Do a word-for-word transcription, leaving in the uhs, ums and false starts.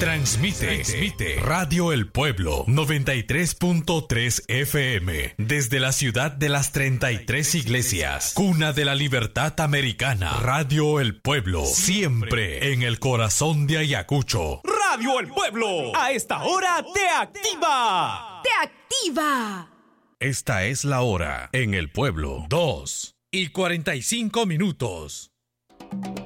Transmite, Transmite Radio El Pueblo noventa y tres punto tres F M desde la ciudad de las treinta y tres iglesias, cuna de la libertad americana. Radio El Pueblo, siempre en el corazón de Ayacucho. Radio El Pueblo, a esta hora te activa. ¡Te activa! Esta es la hora en El Pueblo. Dos y cuarenta y cinco minutos.